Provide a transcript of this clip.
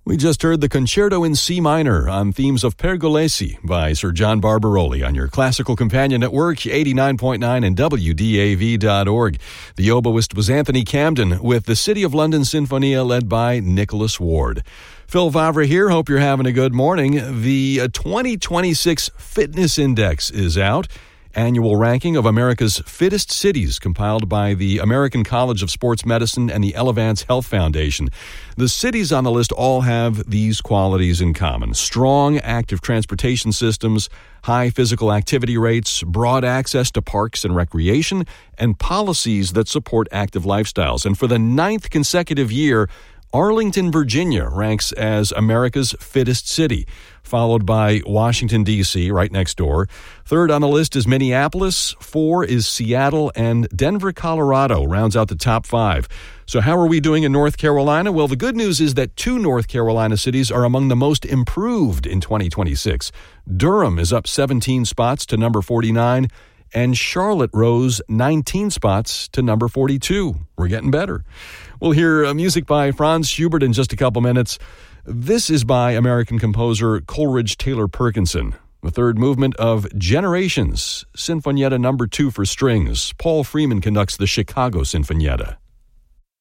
We just heard the Concerto in C minor on themes of Pergolesi by Sir John Barbaroli on your classical companion network, 89.9 and WDAV.org. The oboist was Anthony Camden with the City of London Sinfonia led by Nicholas Ward. Phil Favre here. Hope you're having a good morning. The 2026 Fitness Index is out. Annual ranking of America's fittest cities compiled by the American College of Sports Medicine and the Elevance Health Foundation. The cities on the list all have these qualities in common: strong, active transportation systems, high physical activity rates, broad access to parks and recreation, and policies that support active lifestyles. And for the 9th consecutive year, Arlington, Virginia ranks as America's fittest city, followed by Washington, D.C., right next door. Third on the list is Minneapolis. 4 is Seattle, and Denver, Colorado rounds out the top 5. So how are we doing in North Carolina? Well, the good news is that 2 North Carolina cities are among the most improved in 2026. Durham is up 17 spots to number 49, and Charlotte rose 19 spots to number 42. We're getting better. We'll hear music by Franz Schubert in just a couple minutes. This is by American composer Coleridge Taylor Perkinson, the third movement of Generations, Sinfonietta No. 2 for strings. Paul Freeman conducts the Chicago Sinfonietta.